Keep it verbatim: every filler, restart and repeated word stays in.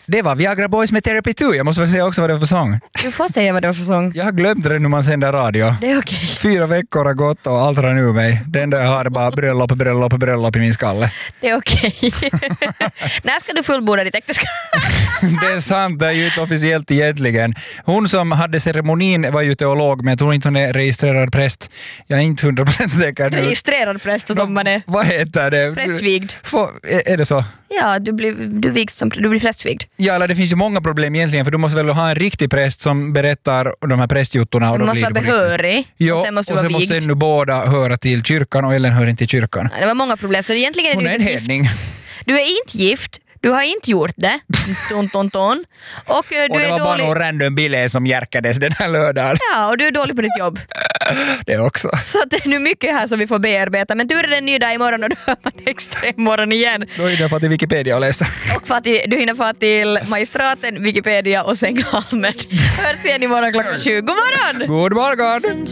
Det var Viagra Boys med Therapy two. Jag måste väl säga också vad det var för sång. Du får säga vad det var för sång. Jag har glömt det när man sänder radio. Det är okej. Fyra veckor har gått och allt rann ur mig. Det enda jag har är bara bröllop, bröllop, bröllop i min skalle. Det är okej. När ska du fullborda ditt äktenskap? Det är sant, det är ju inte officiellt egentligen. Hon som hade ceremonin var ju teolog, men jag tror inte hon är registrerad präst. Jag är inte hundra procent säker nu. Registrerad präst som man är. Vad heter det? Prästvigd. Få, är, är det så? Ja, du blir, du vigs som, du blir prästvigd. Ja, eller det finns ju många problem egentligen, för du måste väl ha en riktig präst som berättar de här prästjottorna. Och Du då måste blir vara det behörig. Ja, och sen måste du och vara sen vigd. måste ännu båda höra till kyrkan och Ellen hör inte till kyrkan. Det var många problem, så egentligen är Hon du är en inte gift. hedning. Du är inte gift. Du har inte gjort det. Ton, ton, ton. Och, eh, du Och det är var bara dålig... någon random bille som järkades den här lördagen. Ja, och du är dålig på ditt jobb. Det också. Så det är nu mycket här som vi får bearbeta. Men tur är det en ny dag imorgon och då hör man extra imorgon igen. Då hinner jag få till Wikipedia och läsa. Och för att du hinner få till Magistraten, Wikipedia och Sänghalmen. Hörs igen imorgon klockan sju. God morgon! God morgon!